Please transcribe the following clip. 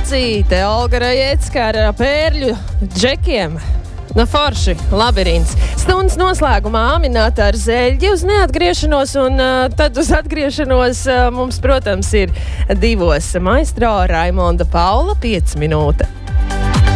Locīte, Olga Rajecka ar pērļu džekiem. No forši, labirints. Stundas noslēgumā Aminata ar zeļģi uz neatgriešanos, un tad uz atgriešanos mums, protams, ir divos. Maestro Raimonda Paula, 5 minūtes.